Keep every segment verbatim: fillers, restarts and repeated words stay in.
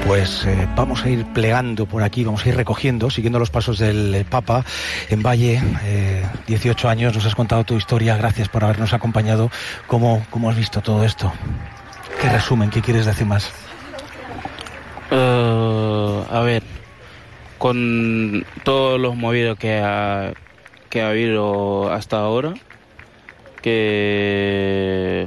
Pues eh, vamos a ir plegando por aquí, vamos a ir recogiendo, siguiendo los pasos del eh, Papa en Valle. Eh, dieciocho años, nos has contado tu historia, gracias por habernos acompañado. ¿Cómo, cómo has visto todo esto? ¿Qué resumen? ¿Qué quieres decir más? Uh, a ver, con todos los movidos que ha, que ha habido hasta ahora, que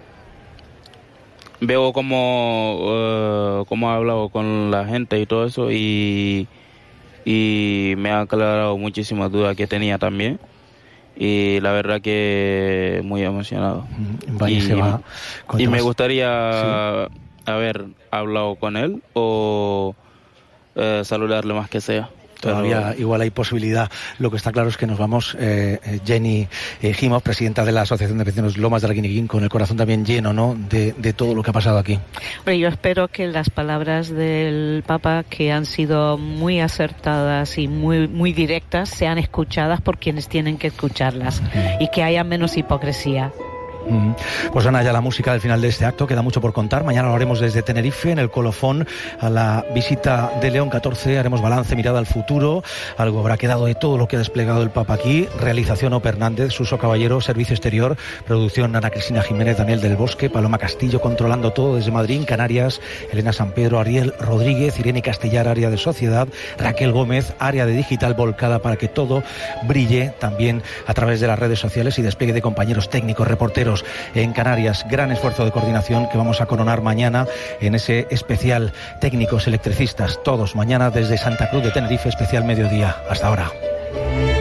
veo cómo, uh, cómo ha hablado con la gente y todo eso, y, y me ha aclarado muchísimas dudas que tenía también, y la verdad que muy emocionado. Valle y, se va. y me más? gustaría sí. haber hablado con él o eh, saludarle más que sea. Todavía Pero... igual hay posibilidad. Lo que está claro es que nos vamos, eh, Jenny eh, Gimos, presidenta de la Asociación de Vecinos Lomas de Arguineguín, con el corazón también lleno, ¿no?, de, de todo lo que ha pasado aquí. Bueno, yo espero que las palabras del Papa, que han sido muy acertadas y muy, muy directas, sean escuchadas por quienes tienen que escucharlas, mm. y que haya menos hipocresía. Pues Ana, ya la música del final de este acto, queda mucho por contar. Mañana lo haremos desde Tenerife, en el colofón, a la visita de León catorce, haremos balance, mirada al futuro, algo habrá quedado de todo lo que ha desplegado el Papa aquí. Realización Ope Hernández, Suso Caballero, Servicio Exterior, producción Ana Cristina Jiménez, Daniel del Bosque, Paloma Castillo, controlando todo desde Madrid, Canarias, Elena San Pedro, Ariel Rodríguez, Irene Castellar, área de sociedad, Raquel Gómez, área de digital volcada para que todo brille también a través de las redes sociales, y despliegue de compañeros técnicos, reporteros en Canarias. Gran esfuerzo de coordinación que vamos a coronar mañana en ese especial técnicos electricistas, todos mañana desde Santa Cruz de Tenerife, especial mediodía. Hasta ahora.